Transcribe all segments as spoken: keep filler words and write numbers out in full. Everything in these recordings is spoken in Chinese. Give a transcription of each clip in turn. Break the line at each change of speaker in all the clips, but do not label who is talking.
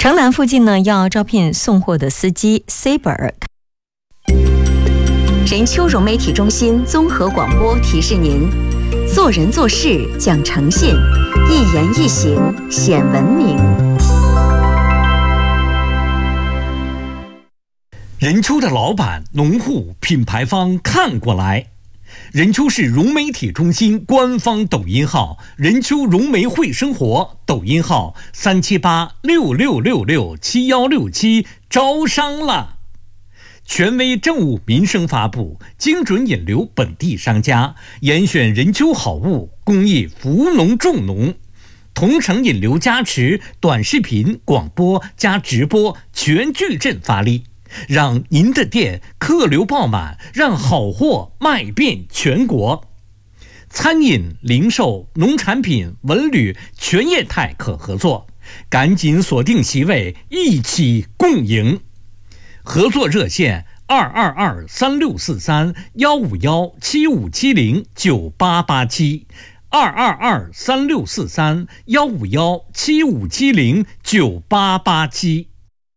城南附近呢要招聘送货的司机 Saber。
任丘融媒体中心综合广播提示您：做人做事讲诚信，一言一行显文明。
任丘的老板、农户、品牌方看过来。任丘市融媒体中心官方抖音号任丘融媒会生活，抖音号三七八六六六六七幺六七，招商了。权威政务民生发布，精准引流本地商家，严选任丘好物，公益扶农助农。同城引流加持，短视频、广播加直播全矩阵发力，让您的店客流爆满，让好货卖遍全国。餐饮、零售、农产品、文旅全业态可合作，赶紧锁定席位，一起共赢。合作热线二二二三六四三幺五幺七五七零九八八七，二二二三六四三幺五幺七五七零九八八七。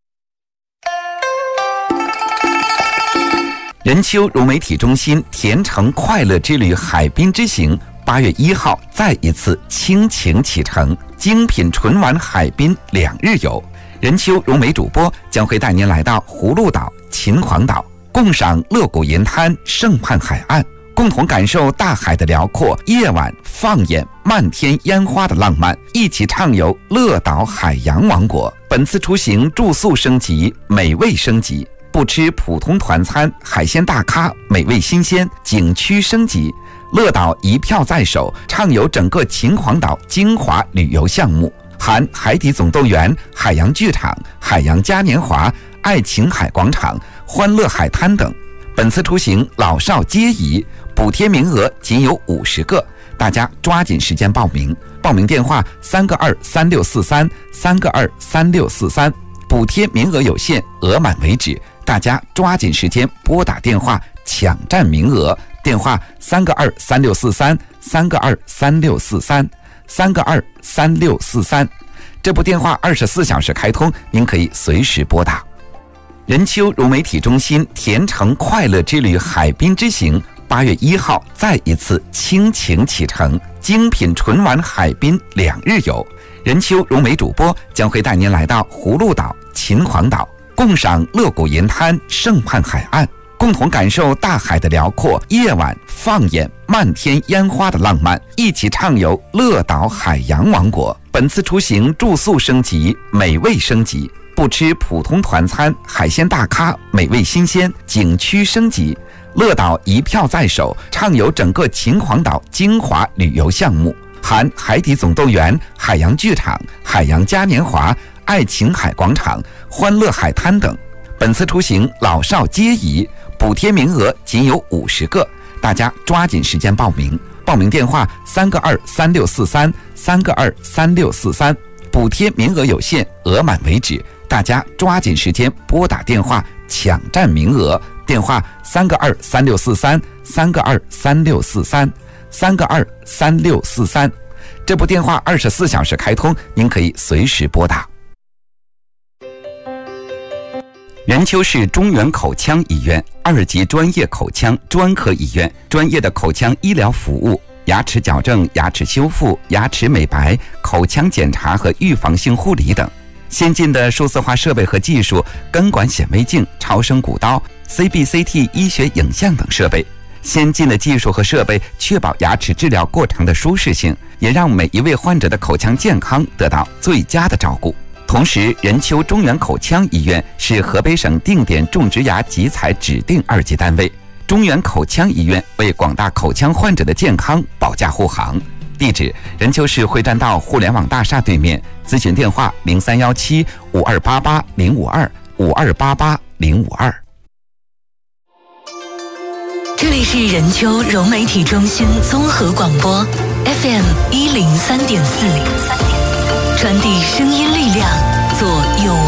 任丘融媒体中心甜橙快乐之旅海滨之行，八月一号再一次倾情启程，精品纯玩海滨两日游。任丘融媒主播将会带您来到葫芦岛、秦皇岛，共赏乐谷银滩、盛畔海岸，共同感受大海的辽阔，夜晚放眼漫天烟花的浪漫，一起畅游乐岛海洋王国。本次出行住宿升级，美味升级，不吃普通团餐，海鲜大咖，美味新鲜，景区升级。乐岛一票在手，畅游整个秦皇岛精华旅游项目，含海底总动员、海洋剧场、海洋嘉年华、爱琴海广场、欢乐海滩等。本次出行老少皆宜，补贴名额仅有五十个，大家抓紧时间报名。报名电话三个二三六四三三个二三六四三，补贴名额有限，额满为止，大家抓紧时间拨打电话抢占名额。电话三个二三六四三三个二三六四三三个二三六四三。这部电话二十四小时开通，您可以随时拨打。任丘融媒体中心甜橙快乐之旅海滨之行，八月一号再一次倾情启程，精品纯玩海滨两日游。任丘融媒主播将会带您来到葫芦岛、秦皇岛，共赏乐谷银滩、盛畔海岸，共同感受大海的辽阔，夜晚放眼漫天烟花的浪漫，一起畅游乐岛海洋王国。本次出行住宿升级，美味升级，不吃普通团餐，海鲜大咖，美味新鲜，景区升级。乐岛一票在手，畅游整个秦皇岛精华旅游项目，含海底总动员、海洋剧场、海洋嘉年华、爱琴海广场、欢乐海滩等。本次出行老少皆宜，补贴名额仅有五十个，大家抓紧时间报名。报名电话三个二三六四三三个二三六四三，补贴名额有限，额满为止，大家抓紧时间拨打电话抢占名额。电话三个二三六四三三个二三六四三三个二三六四三。这部电话二十四小时开通，您可以随时拨打。任丘市中原口腔医院二级专业口腔专科医院，专业的口腔医疗服务，牙齿矫正、牙齿修复、牙齿美白、口腔检查和预防性护理等。先进的数字化设备和技术，根管显微镜、超声骨刀、C B C T 医学影像等设备。先进的技术和设备确保牙齿治疗过程的舒适性，也让每一位患者的口腔健康得到最佳的照顾。同时，任丘中原口腔医院是河北省定点种植牙集采指定二级单位。中原口腔医院为广大口腔患者的健康保驾护航。地址：任丘市会栈道互联网大厦对面。咨询电话：零三幺七五二八八零五二五二八八零五二。
这里是任丘融媒体中心综合广播 F M 一零三点四，传递声音力量，做有